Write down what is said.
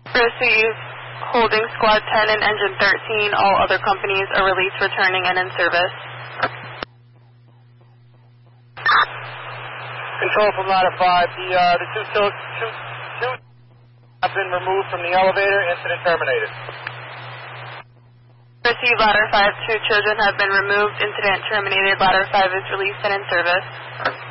Receive. Holding Squad 10 and Engine 13. All other companies are released, returning, and in service. Control from ladder 5. The two have been removed from the elevator. Incident terminated. Receive ladder 5. 2 children have been removed. Incident terminated. Ladder 5 is released and in service.